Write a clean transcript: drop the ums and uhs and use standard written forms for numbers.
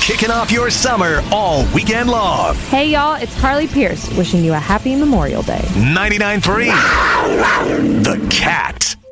kicking off your summer all weekend long. Hey, y'all, it's Harley Pierce wishing you a happy Memorial Day. 99.3 The Cat.